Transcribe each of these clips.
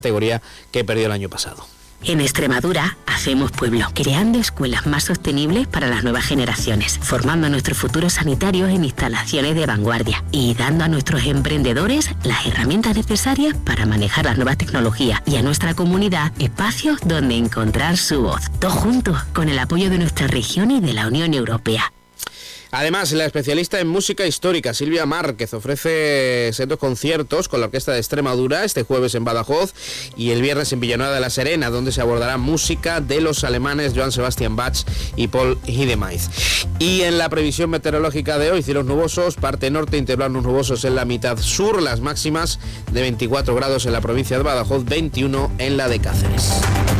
categoría que perdió el año pasado. En Extremadura hacemos pueblo, creando escuelas más sostenibles para las nuevas generaciones, formando a nuestros futuros sanitarios en instalaciones de vanguardia y dando a nuestros emprendedores las herramientas necesarias para manejar las nuevas tecnologías y a nuestra comunidad espacios donde encontrar su voz. Todos juntos, con el apoyo de nuestra región y de la Unión Europea. Además, la especialista en música histórica, Silvia Márquez, ofrece sendos conciertos con la Orquesta de Extremadura este jueves en Badajoz y el viernes en Villanueva de la Serena, donde se abordará música de los alemanes Johann Sebastian Bach y Paul Hindemith. Y en la previsión meteorológica de hoy, cielos nubosos, parte norte, intervalos nubosos en la mitad sur, las máximas de 24 grados en la provincia de Badajoz, 21 en la de Cáceres.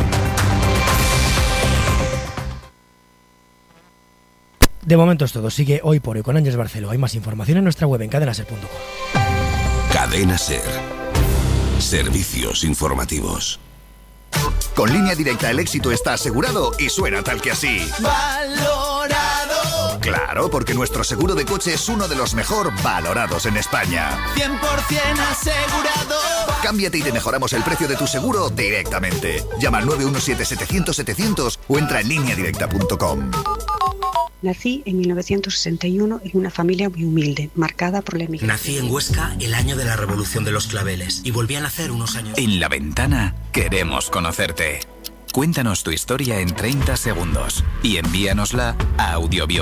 De momento es todo. Sigue Hoy por Hoy con Ángeles Barceló. Hay más información en nuestra web en cadenaser.com. Cadena Ser. Servicios informativos. Con Línea Directa el éxito está asegurado y suena tal que así. ¡Valorado! Claro, porque nuestro seguro de coche es uno de los mejor valorados en España. 100% asegurado. Cámbiate y te mejoramos el precio de tu seguro directamente. Llama al 917-700-700 o entra en lineadirecta.com. Nací en 1961 en una familia muy humilde, marcada por la emigración. Nací en Huesca el año de la Revolución de los Claveles y volví a nacer unos años. En La Ventana queremos conocerte. Cuéntanos tu historia en 30 segundos y envíanosla a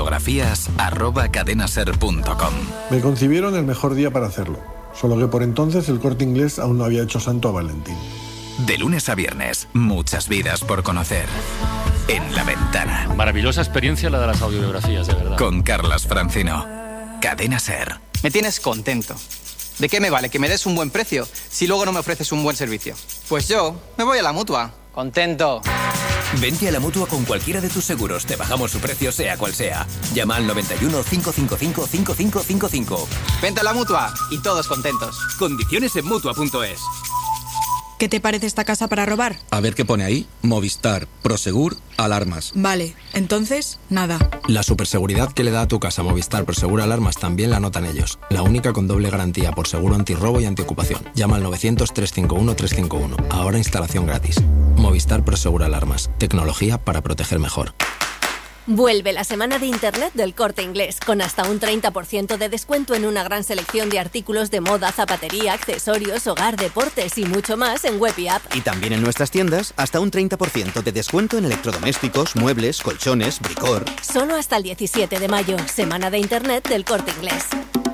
audiobiografías@cadenaser.com. Me concibieron el mejor día para hacerlo, solo que por entonces el Corte Inglés aún no había hecho santo a Valentín. De lunes a viernes, muchas vidas por conocer. En La Ventana. Maravillosa experiencia la de las audiobiografías, de verdad. Con Carlas Francino. Cadena Ser. Me tienes contento. ¿De qué me vale que me des un buen precio si luego no me ofreces un buen servicio? Pues yo me voy a la Mutua. Contento. Vente a la Mutua con cualquiera de tus seguros. Te bajamos su precio sea cual sea. Llama al 91 555 5555. Vente a la Mutua y todos contentos. Condiciones en Mutua.es. ¿Qué te parece esta casa para robar? A ver qué pone ahí. Movistar, Prosegur, alarmas. Vale, entonces, nada. La superseguridad que le da a tu casa Movistar Prosegur Alarmas también la anotan ellos. La única con doble garantía por seguro antirrobo y antiocupación. Llama al 900-351-351. Ahora instalación gratis. Movistar Prosegur Alarmas. Tecnología para proteger mejor. Vuelve la semana de Internet del Corte Inglés, con hasta un 30% de descuento en una gran selección de artículos de moda, zapatería, accesorios, hogar, deportes y mucho más en web y app. Y también en nuestras tiendas, hasta un 30% de descuento en electrodomésticos, muebles, colchones, bricor. Solo hasta el 17 de mayo, semana de Internet del Corte Inglés.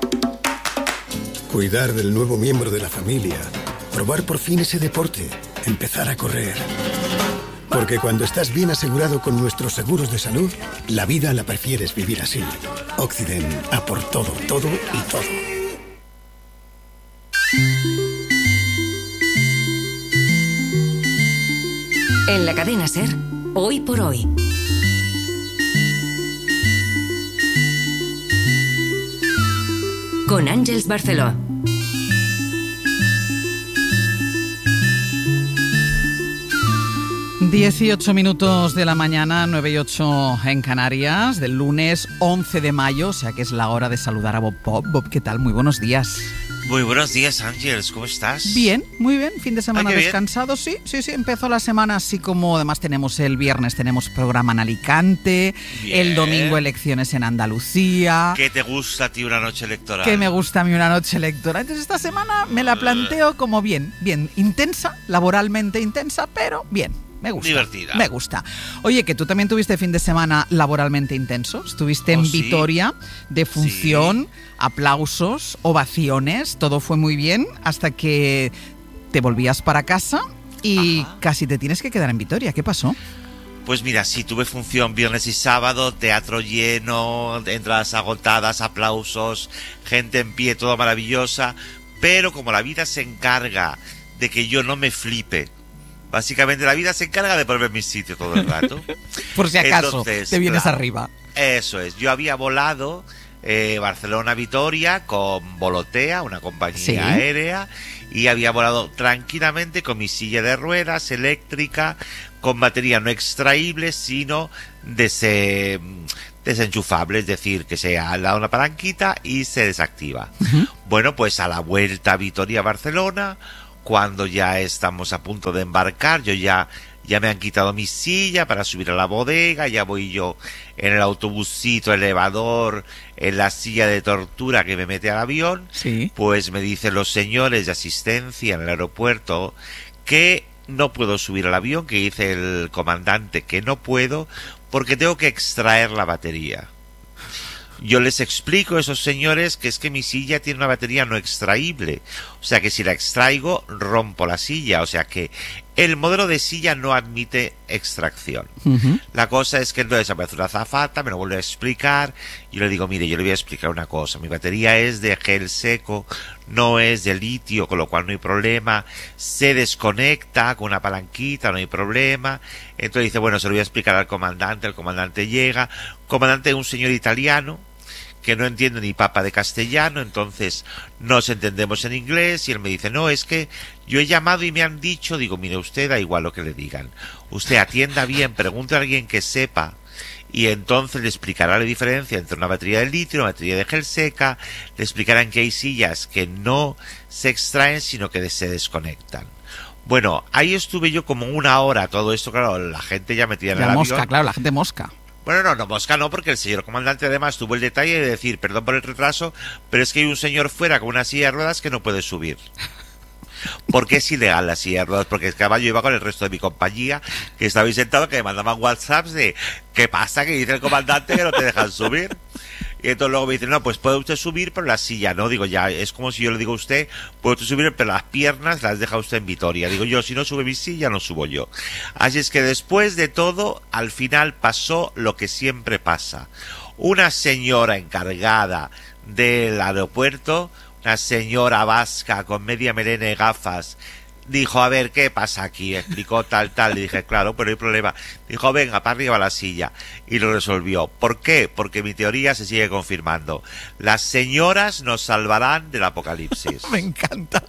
Cuidar del nuevo miembro de la familia, probar por fin ese deporte, empezar a correr. Porque cuando estás bien asegurado con nuestros seguros de salud, la vida la prefieres vivir así. Occident, a por todo, todo y todo. En la cadena Ser, Hoy por Hoy. Con Ángeles Barceló. ...18 minutos de la mañana, 9:08 en Canarias, del lunes 11 de mayo, o sea que es la hora de saludar a Bob Pop. Bob, ¿qué tal? Muy buenos días. Muy buenos días, Ángeles, ¿cómo estás? Bien, muy bien, fin de semana bien. descansado, sí, empezó la semana así como además tenemos el viernes, tenemos programa en Alicante, Bien. El domingo elecciones en Andalucía. ¿Qué te gusta a ti una noche electoral? Que me gusta a mí una noche electoral. Entonces esta semana me la planteo como bien, intensa, laboralmente intensa, pero bien. Me gusta. Divertida. Me gusta. Oye, que tú también tuviste fin de semana laboralmente intenso. Estuviste en Vitoria, de función, aplausos, ovaciones. Todo fue muy bien hasta que te volvías para casa y casi te tienes que quedar en Vitoria. ¿Qué pasó? Pues mira, sí, tuve función viernes y sábado, teatro lleno, entradas agotadas, aplausos, gente en pie, todo maravillosa. Pero como la vida se encarga de que yo no me flipe, básicamente la vida se encarga de ponerme en mi sitio todo el rato. Por si acaso, entonces, te vienes arriba. Eso es, yo había volado Barcelona-Vitoria con Volotea, una compañía aérea, y había volado tranquilamente con mi silla de ruedas eléctrica, con batería no extraíble, sino desenchufable, es decir, que se da una palanquita y se desactiva. Bueno, pues a la vuelta a Vitoria-Barcelona, cuando ya estamos a punto de embarcar, ya me han quitado mi silla para subir a la bodega, ya voy yo en el autobusito, elevador, en la silla de tortura que me mete al avión, pues me dicen los señores de asistencia en el aeropuerto que no puedo subir al avión, que dice el comandante que no puedo porque tengo que extraer la batería. Yo les explico a esos señores que es que mi silla tiene una batería no extraíble, o sea que si la extraigo rompo la silla, o sea que el modelo de silla no admite extracción. La cosa es que entonces aparece una azafata, me lo vuelve a explicar, y yo le digo, mire, yo le voy a explicar una cosa, mi batería es de gel seco, no es de litio, con lo cual no hay problema, se desconecta con una palanquita, no hay problema. Entonces dice, bueno, se lo voy a explicar al comandante, el comandante llega, comandante es un señor italiano, que no entiende ni papa de castellano, entonces nos entendemos en inglés, y él me dice, no, es que yo he llamado y me han dicho, digo, mire, usted da igual lo que le digan, usted atienda bien, pregunte a alguien que sepa, y entonces le explicará la diferencia entre una batería de litio y una batería de gel seca, le explicarán que hay sillas que no se extraen, sino que se desconectan. Bueno, ahí estuve yo como una hora, todo esto, claro, la gente ya metida en el avión. Mosca, claro, la gente mosca. Bueno, no, mosca no, porque el señor comandante además tuvo el detalle de decir, perdón por el retraso, pero es que hay un señor fuera con una silla de ruedas que no puede subir. Porque es ilegal la silla de ruedas, porque es que yo iba con el resto de mi compañía, que estabais sentados, que me mandaban WhatsApps de, ¿qué pasa? Que dice el comandante que no te dejan subir. Y entonces luego me dicen, no, pues puede usted subir, pero la silla no. Digo, ya, es como si yo le digo a usted, puede usted subir, pero las piernas las deja usted en Vitoria. Digo yo, si no sube mi silla, no subo yo. Así es que después de todo, al final pasó lo que siempre pasa. Una señora encargada del aeropuerto, una señora vasca con media melena y gafas, dijo, a ver, ¿qué pasa aquí? Explicó tal, le dije, claro, pero hay problema. Dijo, venga, para arriba la silla. Y lo resolvió. ¿Por qué? Porque mi teoría se sigue confirmando. Las señoras nos salvarán del apocalipsis. Me encanta.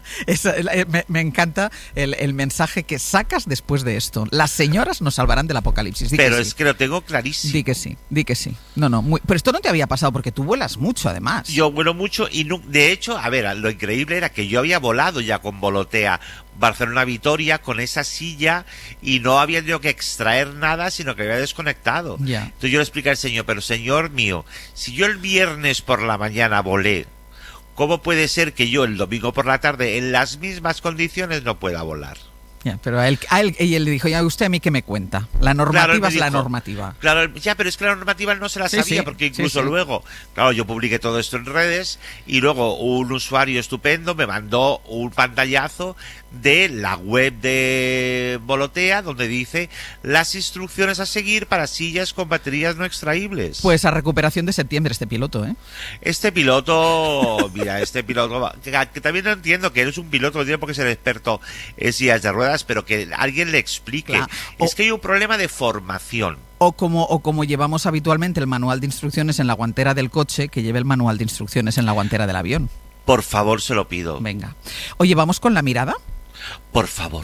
Me encanta el mensaje que sacas después de esto. Las señoras nos salvarán del apocalipsis. Pero es que lo tengo clarísimo. Di que sí. No, pero esto no te había pasado porque tú vuelas mucho, además. Yo vuelo mucho y de hecho, a ver, lo increíble era que yo había volado ya con Volotea Barcelona-Vitoria con esa silla y no había tenido que extraer nada, sino que había desconectado. Entonces yo le expliqué al señor, pero señor mío, si yo el viernes por la mañana volé, ¿cómo puede ser que yo el domingo por la tarde en las mismas condiciones no pueda volar? Pero a él le dijo, ya usted a mí qué me cuenta. La normativa es la normativa. Claro, ya, pero es que la normativa él no se la sabía, porque incluso luego, claro, yo publiqué todo esto en redes y luego un usuario estupendo me mandó un pantallazo de la web de Volotea donde dice las instrucciones a seguir para sillas con baterías no extraíbles. Pues a recuperación de septiembre este piloto, ¿eh? Este piloto, mira, que también no entiendo que él es un piloto, no tiene por qué ser experto en sillas de ruedas, pero que alguien le explique. Claro. Es que hay un problema de formación. O como llevamos habitualmente el manual de instrucciones en la guantera del coche, que lleve el manual de instrucciones en la guantera del avión. Por favor, se lo pido. Venga. Oye, ¿vamos con la mirada? Por favor.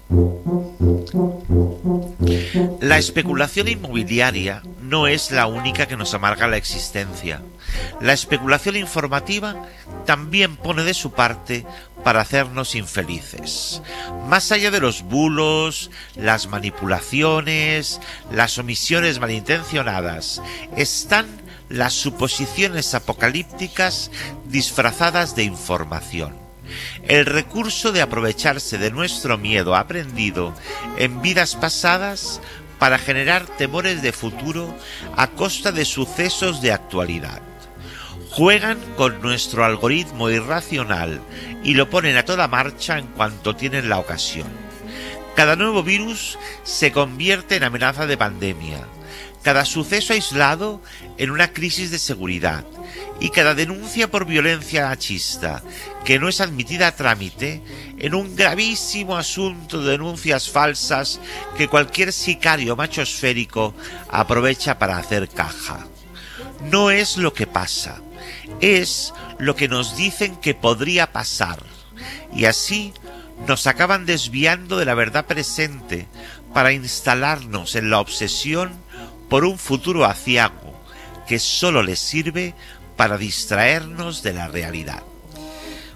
La especulación inmobiliaria no es la única que nos amarga la existencia. La especulación informativa también pone de su parte para hacernos infelices. Más allá de los bulos, las manipulaciones, las omisiones malintencionadas, están las suposiciones apocalípticas disfrazadas de información. El recurso de aprovecharse de nuestro miedo aprendido en vidas pasadas para generar temores de futuro a costa de sucesos de actualidad. Juegan con nuestro algoritmo irracional y lo ponen a toda marcha en cuanto tienen la ocasión. Cada nuevo virus se convierte en amenaza de pandemia, cada suceso aislado en una crisis de seguridad y cada denuncia por violencia machista que no es admitida a trámite en un gravísimo asunto de denuncias falsas que cualquier sicario machosférico aprovecha para hacer caja. No es lo que pasa, es lo que nos dicen que podría pasar, y así nos acaban desviando de la verdad presente para instalarnos en la obsesión por un futuro aciago que solo les sirve para distraernos de la realidad.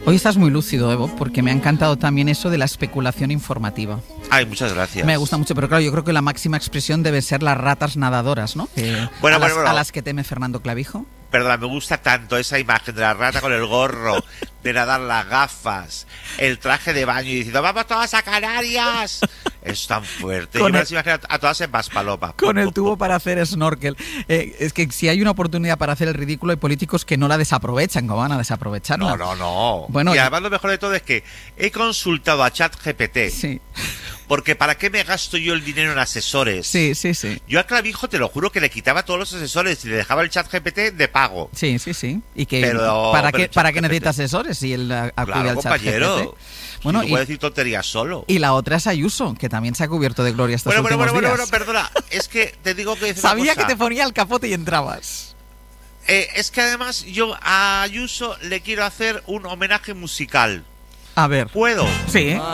Hoy estás muy lúcido, Evo, porque me ha encantado también eso de la especulación informativa. Ay, muchas gracias. Me gusta mucho, pero claro, yo creo que la máxima expresión debe ser las ratas nadadoras, ¿no? A las que teme Fernando Clavijo. Perdona, me gusta tanto esa imagen de la rata con el gorro, de nadar, las gafas, el traje de baño y diciendo ¡vamos todas a Canarias! Es tan fuerte. Yo me las imagino a todas en Maspalomas. Con el tubo para hacer snorkel. Es que si hay una oportunidad para hacer el ridículo, hay políticos que no la desaprovechan. ¿Cómo van a desaprovecharla? No. Bueno, y además lo mejor de todo es que he consultado a ChatGPT. Sí. Porque ¿para qué me gasto yo el dinero en asesores? Sí. Yo a Clavijo te lo juro que le quitaba todos los asesores y le dejaba el ChatGPT de pago. Sí. ¿Y que ¿para qué necesita asesores si él acude al ChatGPT? Bueno, y puede decir tonterías solo. Y la otra es Ayuso, que también se ha cubierto de gloria estos últimos días. Bueno, perdona. Es que te digo que... Sabía que te ponía el capote y entrabas. Es que además yo a Ayuso le quiero hacer un homenaje musical. A ver. ¿Puedo? Sí.